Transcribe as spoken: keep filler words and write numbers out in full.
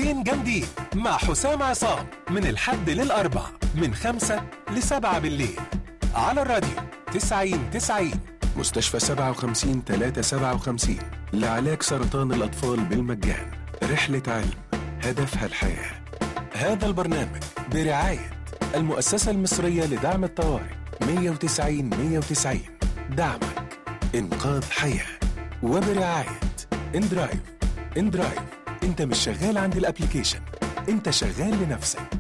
ساعتين جامدين مع حسام عصام من الحد للأربع من خمسة لسبعة بالليل على الراديو تسعين تسعين. مستشفى سبعة وخمسين تلاتة سبعة وخمسين لعلاج سرطان الأطفال بالمجان. رحلة علم هدفها الحياة. هذا البرنامج برعاية المؤسسة المصرية لدعم الطوارئ مية وتسعين مية وتسعين. دعمك إنقاذ حياة. وبرعاية اندرايف. اندرايف، انت مش شغال عند الابليكيشن، انت شغال لنفسك.